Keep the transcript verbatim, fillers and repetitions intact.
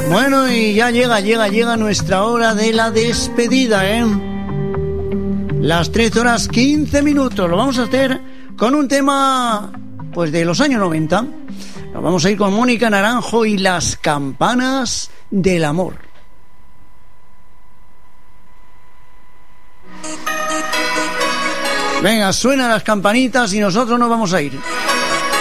Bueno, y ya llega, llega, llega nuestra hora de la despedida, ¿eh? Las tres horas quince minutos. Lo vamos a hacer con un tema, pues, de los años noventa. Nos vamos a ir con Mónica Naranjo y las campanas del amor. Venga, suenan las campanitas y nosotros nos vamos a ir.